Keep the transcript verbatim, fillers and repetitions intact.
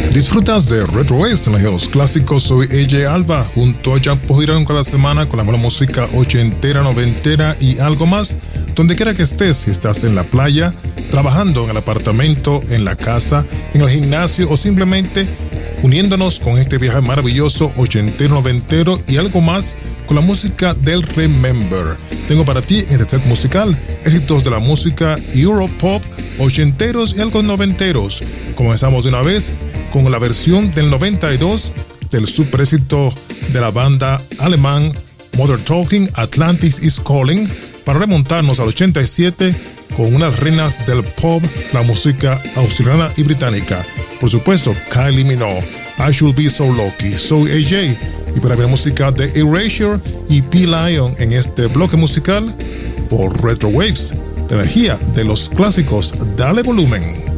Disfrutas de Retro Waves en los clásicos. Soy A J Alba, junto a Jampo Girón cada semana con la buena música ochentera, noventera y algo más. Donde quiera que estés, si estás en la playa, trabajando en el apartamento, en la casa, en el gimnasio o simplemente uniéndonos con este viaje maravilloso ochentero, noventero y algo más con la música del Remember. Tengo para ti en este set musical éxitos de la música Europop, ochenteros y algo noventeros. Comenzamos de una vez con la versión del noventa y dos del super éxito de la banda alemán Modern Talking, Atlantis is Calling, para remontarnos al ochenta y siete con unas reinas del pop, la música australiana y británica. Por supuesto, Kylie Minogue, I Should Be So Lucky. Soy A J y para ver música de Erasure y P-Lion en este bloque musical por Retro Waves, la energía de los clásicos. Dale volumen.